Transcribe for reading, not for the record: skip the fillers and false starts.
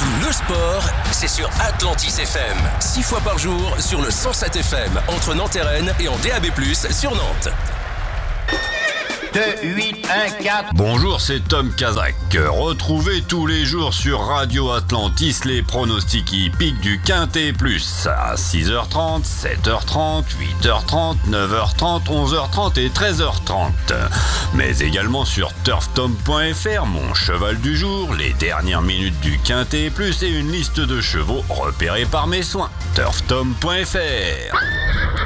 Le sport, c'est sur Atlantis FM. 6 fois par jour sur le 107 FM entre Nantes et Rennes et en DAB+, sur Nantes. 2, 8, 1, 4. Bonjour, c'est Tom Kazak. Retrouvez tous les jours sur Radio Atlantis les pronostics hippiques du Quintet Plus à 6h30, 7h30, 8h30, 9h30, 11h30 et 13h30. Mais également sur turftom.fr, mon cheval du jour, les dernières minutes du Quintet Plus et une liste de chevaux repérés par mes soins. turftom.fr.